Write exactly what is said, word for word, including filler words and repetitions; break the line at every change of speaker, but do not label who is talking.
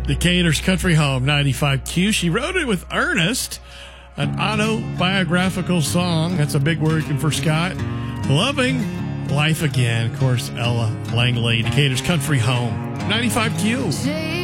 Decatur's Country Home, ninety-five Q. She wrote it with Ernest, an autobiographical song. That's a big word for Scott. Loving Life Again. Of course, Ella Langley, Decatur's Country Home, ninety-five Q.